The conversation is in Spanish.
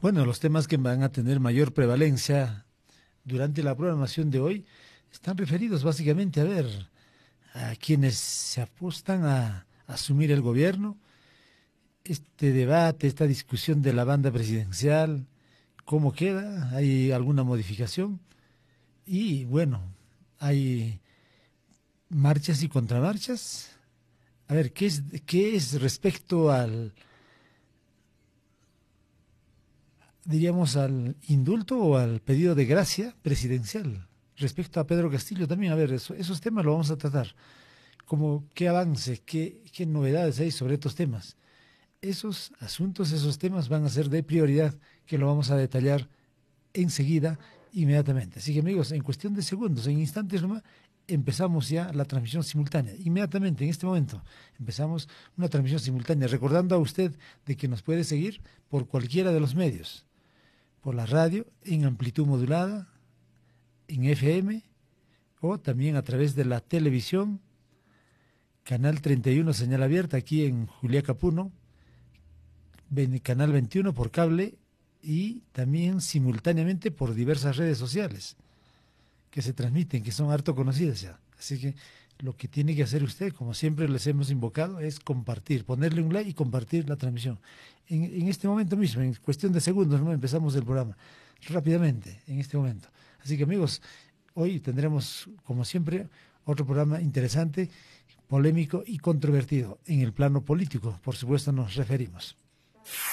Bueno, los temas que van a tener mayor prevalencia durante la programación de hoy están referidos básicamente a quienes se apostan a asumir el gobierno, este debate, esta discusión de la banda presidencial, cómo queda, hay alguna modificación y bueno, hay marchas y contramarchas. A ver, ¿qué es respecto diríamos, al indulto o al pedido de gracia presidencial? Respecto a Pedro Castillo también, a ver, esos temas lo vamos a tratar. Como qué avance, qué novedades hay sobre estos temas. Esos asuntos, esos temas van a ser de prioridad, que lo vamos a detallar enseguida, inmediatamente. Así que amigos, en cuestión de segundos, en instantes nomás, empezamos ya la transmisión simultánea. Inmediatamente, en este momento, empezamos una transmisión simultánea, recordando a usted de que nos puede seguir por cualquiera de los medios, por la radio, en amplitud modulada, en FM, o también a través de la televisión, Canal 31, señal abierta, aquí en Juliaca Puno, Canal 21 por cable y también simultáneamente por diversas redes sociales que se transmiten, que son harto conocidas ya. Así que lo que tiene que hacer usted, como siempre les hemos invocado, es compartir, ponerle un like y compartir la transmisión. En este momento mismo, en cuestión de segundos, ¿no? Empezamos el programa rápidamente, en este momento. Así que amigos, hoy tendremos, como siempre, otro programa interesante, polémico y controvertido en el plano político, por supuesto nos referimos.